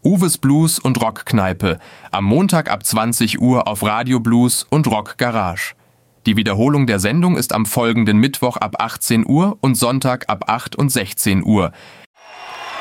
Uwes Blues und Rockkneipe, am Montag ab 20 Uhr auf Radio Blues und Rock Garage. Die Wiederholung der Sendung ist am folgenden Mittwoch ab 18 Uhr und Sonntag ab 8 und 16 Uhr.